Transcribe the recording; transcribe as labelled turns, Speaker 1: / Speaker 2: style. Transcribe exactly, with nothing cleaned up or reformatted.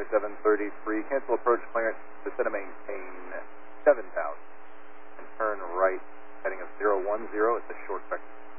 Speaker 1: runway seven thirty-three, cancel approach clearance, descend and maintain seven thousand, and turn right, heading of zero one zero at the short vector.